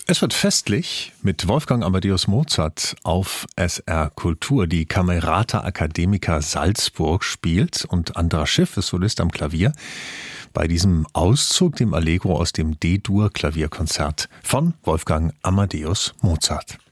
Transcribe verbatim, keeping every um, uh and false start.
Es wird festlich mit Wolfgang Amadeus Mozart auf S R Kultur. Die Camerata Academica Salzburg spielt und Andras Schiff ist Solist am Klavier bei diesem Auszug, dem Allegro aus dem D-Dur-Klavierkonzert von Wolfgang Amadeus Mozart.